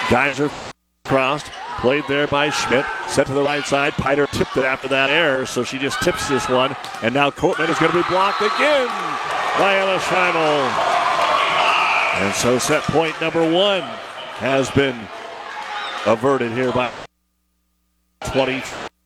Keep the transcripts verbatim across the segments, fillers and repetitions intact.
Geyser crossed, played there by Schmidt, set to the right side. Piter tipped it after that error, so she just tips this one. And now Courtman is going to be blocked again by Ella Scheibel. And so set point number one has been averted here by twenty.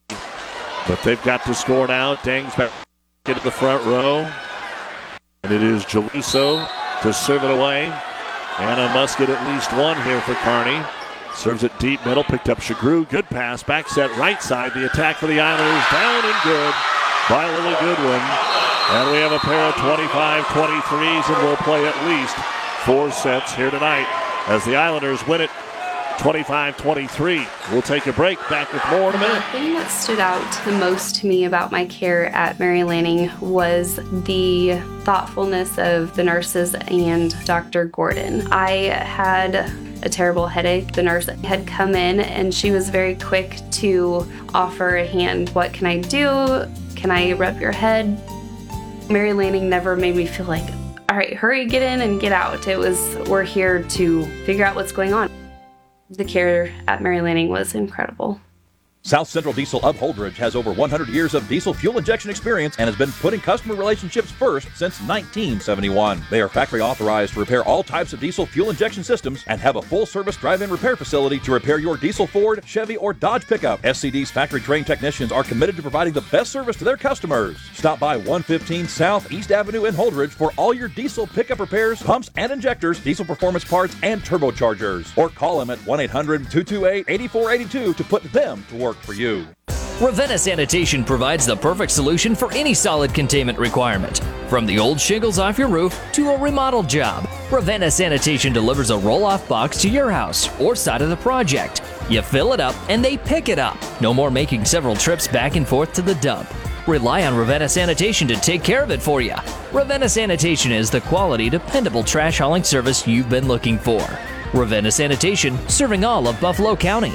But they've got to score now. Dang's back into the front row. And it is Jaliso to serve it away. Anna must get at least one here for Kearney. Serves it deep middle, picked up Shagru. Good pass, back set right side. The attack for the Islanders down and good by Lily Goodwin. And we have a pair of twenty-five twenty-threes, and we'll play at least four sets here tonight as the Islanders win it twenty-five twenty-three. We'll take a break. Back with more in a minute. The thing that stood out the most to me about my care at Mary Lanning was the thoughtfulness of the nurses and Doctor Gordon. I had a terrible headache. The nurse had come in and she was very quick to offer a hand. What can I do? Can I rub your head? Mary Lanning never made me feel like, all right, hurry, get in and get out. It was, we're here to figure out what's going on. The care at Mary Lanning was incredible. South Central Diesel of Holdridge has over one hundred years of diesel fuel injection experience and has been putting customer relationships first since nineteen seventy-one. They are factory authorized to repair all types of diesel fuel injection systems and have a full-service drive-in repair facility to repair your diesel Ford, Chevy, or Dodge pickup. S C D's factory-trained technicians are committed to providing the best service to their customers. Stop by one fifteen South East Avenue in Holdridge for all your diesel pickup repairs, pumps and injectors, diesel performance parts, and turbochargers. Or call them at one eight hundred two two eight eight four eight two to put them to work for you. Ravenna Sanitation provides the perfect solution for any solid containment requirement. From the old shingles off your roof to a remodel job, Ravenna Sanitation delivers a roll-off box to your house or side of the project. You fill it up and they pick it up. No more making several trips back and forth to the dump. Rely on Ravenna Sanitation to take care of it for you. Ravenna Sanitation is the quality, dependable trash hauling service you've been looking for. Ravenna Sanitation, serving all of Buffalo County.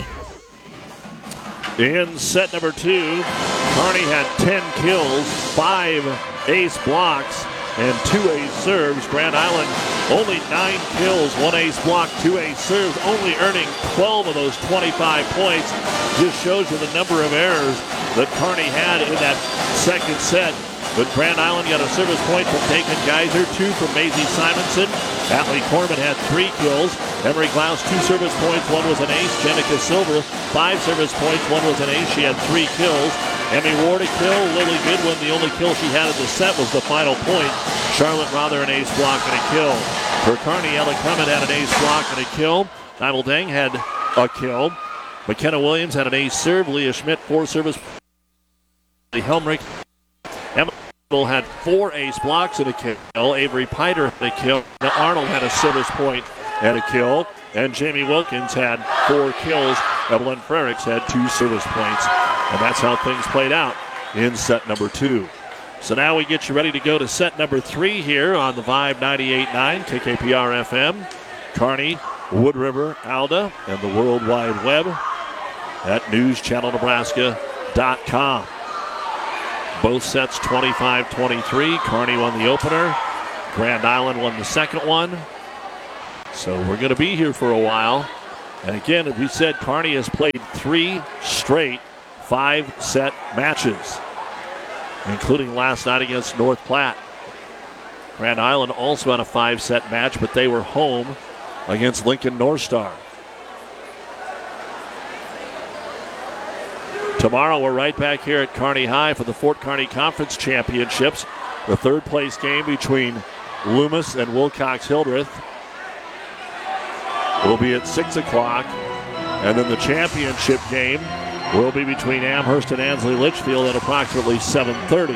In set number two, Kearney had ten kills, five ace blocks, and two ace serves. Grand Island only nine kills, one ace block, two ace serves, only earning twelve of those twenty-five points. Just shows you the number of errors that Kearney had in that second set. But Grand Island got a service point from Dakin Geyser, two from Maisie Simonson. Atlee Corman had three kills. Emery Klaus, two service points, one was an ace. Jenica Silver, five service points, one was an ace. She had three kills. Emmy Ward a kill. Lily Goodwin, the only kill she had in the set was the final point. Charlotte Rother, an ace block and a kill. For Kearney, Ella Clement had an ace block and a kill. Nibel Dang had a kill. McKenna Williams had an ace serve. Leah Schmidt, four service. Helmrich. Emma had four ace blocks and a kill. Avery Piter had a kill. Now Arnold had a service point and a kill. And Jamie Wilkins had four kills. Evelyn Frericks had two service points. And that's how things played out in set number two. So now we get you ready to go to set number three here on the Vibe ninety-eight point nine K K P R F M. Kearney, Wood River, Alda, and the World Wide Web at news channel nebraska dot com. Both sets twenty-five twenty-three. Kearney won the opener. Grand Island won the second one. So we're going to be here for a while. And again, as we said, Kearney has played three straight five-set matches, including last night against North Platte. Grand Island also had a five-set match, but they were home against Lincoln North Star. Tomorrow we're right back here at Kearney High for the Fort Kearney Conference Championships. The third place game between Loomis and Wilcox Hildreth will be at six o'clock. And then the championship game will be between Amherst and Ansley Litchfield at approximately seven thirty.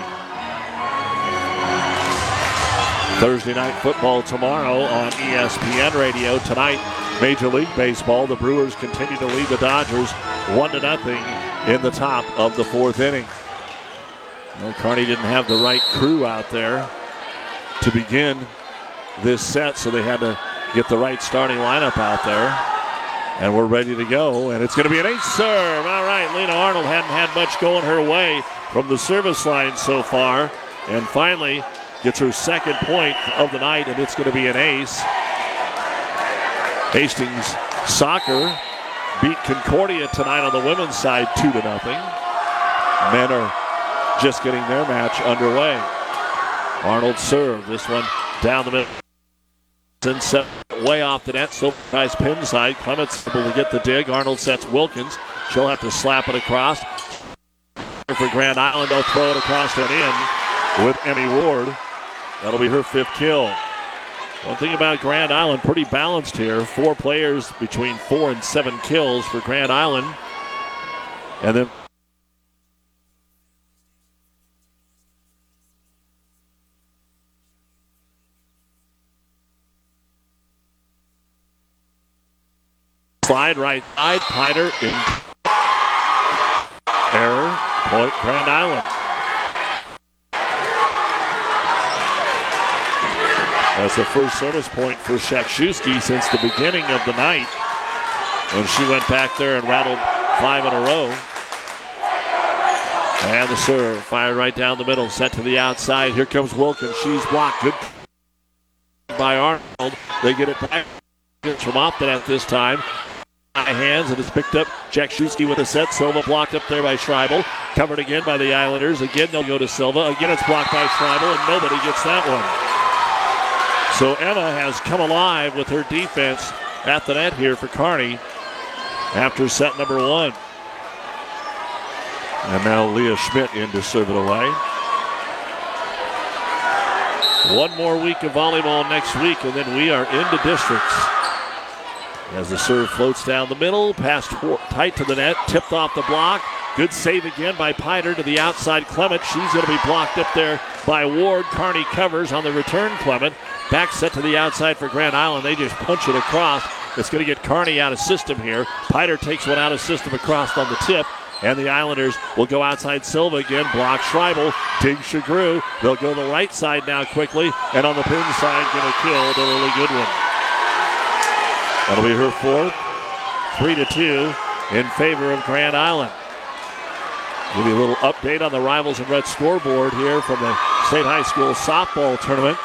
Thursday night football tomorrow on E S P N Radio. Tonight, Major League Baseball. The Brewers continue to lead the Dodgers one to nothing in the top of the fourth inning. Well, Kearney didn't have the right crew out there to begin this set, so they had to get the right starting lineup out there. And we're ready to go, and it's going to be an ace serve. All right, Lena Arnold hadn't had much going her way from the service line so far, and finally gets her second point of the night, and it's going to be an ace. Hastings Soccer beat Concordia tonight on the women's side two to nothing. Men are just getting their match underway. Arnold serve. This one down the middle. And set way off the net. So nice pin side. Clements able to get the dig. Arnold sets Wilkins. She'll have to slap it across. For Grand Island, they'll throw it across and in with Emmy Ward. That'll be her fifth kill. One thing about Grand Island, pretty balanced here. Four players between four and seven kills for Grand Island. And then slide right side, Piner in error, point Grand Island. That's the first service point for Shakshewski since the beginning of the night when she went back there and rattled five in a row. And the serve, fired right down the middle, set to the outside. Here comes Wilkins. She's blocked. Good by Arnold. They get it back from off the net this time. High hands, and it's picked up. Shakshewski with a set. Silva blocked up there by Schreibel. Covered again by the Islanders. Again, they'll go to Silva. Again, it's blocked by Schreibel, and nobody gets that one. So Emma has come alive with her defense at the net here for Kearney after set number one. And now Leah Schmidt in to serve it away. One more week of volleyball next week, and then we are into districts. As the serve floats down the middle, passed tight to the net, tipped off the block. Good save again by Piner to the outside. Clement, she's going to be blocked up there by Ward. Kearney covers on the return. Clement back set to the outside for Grand Island. They just punch it across. It's going to get Kearney out of system here. Piner takes one out of system across on the tip. And the Islanders will go outside Silva again. Block Schreibel. Dig Shagru. They'll go the right side now quickly. And on the pin side, going to kill the Lily Goodwin. That'll be her fourth. Three to two in favor of Grand Island. Give you a little update on the Rivals in Red scoreboard here from the State High School softball tournament.